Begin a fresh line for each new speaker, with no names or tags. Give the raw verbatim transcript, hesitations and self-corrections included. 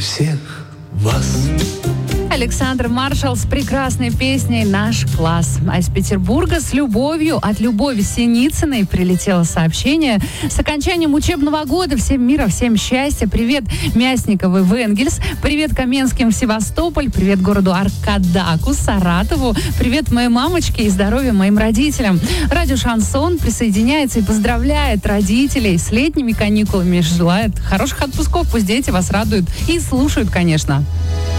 всех вас.
Александр Маршал с прекрасной песней «Наш класс». А из Петербурга с любовью от Любови Синицыной прилетело сообщение с окончанием учебного года. Всем мира, всем счастья. Привет Мясниковой в Энгельс. Привет Каменским в Севастополь. Привет городу Аркадаку, Саратову. Привет моей мамочке и здоровья моим родителям. Радио «Шансон» присоединяется и поздравляет родителей с летними каникулами. Желает хороших отпусков. Пусть дети вас радуют и слушают, конечно.